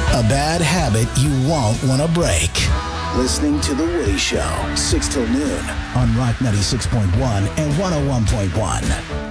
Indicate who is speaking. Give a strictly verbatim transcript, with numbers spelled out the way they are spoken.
Speaker 1: A bad habit you won't want to break. Listening to The Woody Show, six till noon on Rock ninety-six point one and one oh one point one.